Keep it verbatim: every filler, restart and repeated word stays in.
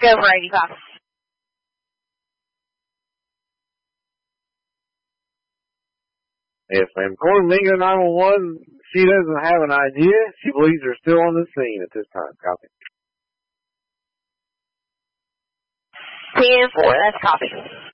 Go for eighty-five. Yes, ma'am. According to Lincoln nine one one, she doesn't have an idea. She believes they're still on the scene at this time. Copy. ten four, that's copy.